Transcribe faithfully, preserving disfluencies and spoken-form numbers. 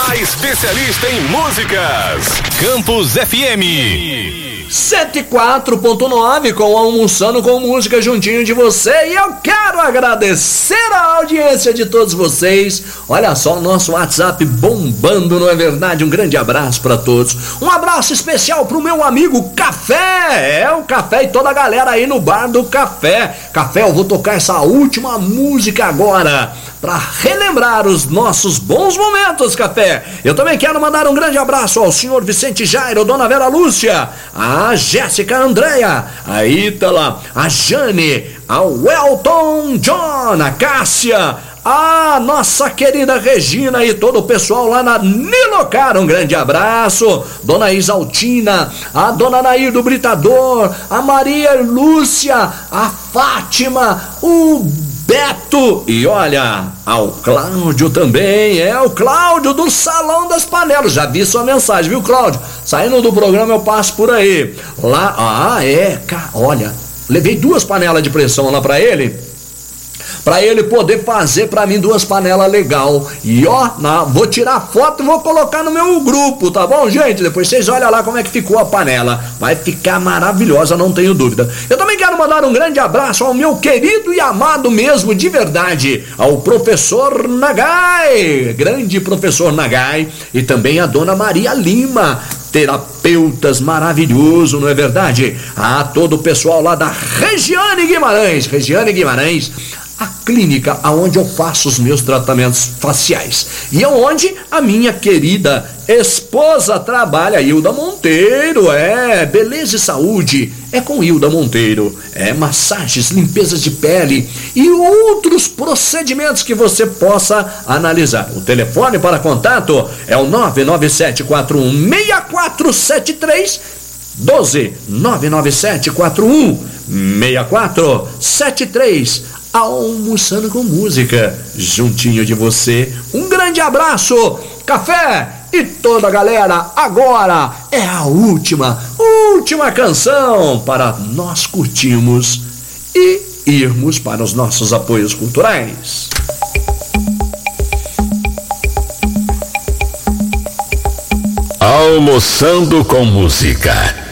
A especialista em músicas. Campus F M. cento e quatro ponto nove com Almoçando com Música juntinho de você. E eu quero agradecer a audiência de todos vocês. Olha só o nosso WhatsApp bombando, não é verdade? Um grande abraço para todos. Um abraço especial pro meu amigo Café. É, o Café e toda a galera aí no bar do Café. Café, eu vou tocar essa última música agora para relembrar os nossos bons momentos, Café. Eu também quero mandar um grande abraço ao senhor Vicente Jairo, dona Vera Lúcia, a Jéssica Andréia, a Ítala, a Jane, ao Elton John, a Cássia, a nossa querida Regina e todo o pessoal lá na Nilocar, um grande abraço, dona Isaltina, a dona Nair do Britador, a Maria Lúcia, a Fátima, o Beto e olha, ao Cláudio também, é o Cláudio do Salão das Panelas. Já vi sua mensagem, viu, Cláudio? Saindo do programa eu passo por aí. Lá, ah, é, olha, levei duas panelas de pressão lá pra ele, pra ele poder fazer pra mim duas panelas legal. E ó, na, vou tirar foto e vou colocar no meu grupo, tá bom, gente? Depois vocês olham lá como é que ficou a panela. Vai ficar maravilhosa, não tenho dúvida. Eu também quero mandar um grande abraço ao meu querido e amado mesmo, de verdade, ao professor Nagai, grande professor Nagai, e também a dona Maria Lima, terapeutas maravilhoso, não é verdade? A todo o pessoal lá da Regiane Guimarães, Regiane Guimarães, a clínica aonde eu faço os meus tratamentos faciais e aonde a minha querida esposa trabalha, Hilda Monteiro. É, beleza e saúde é com Hilda Monteiro, é massagens, limpezas de pele e outros procedimentos que você possa analisar. O telefone para contato é o nove nove sete quatro um seis quatro sete três doze, nove nove sete quatro um seis quatro sete três. Almoçando com Música, juntinho de você. Um grande abraço, Café e toda a galera. Agora é a última, última canção para nós curtirmos e irmos para os nossos apoios culturais. Almoçando com Música.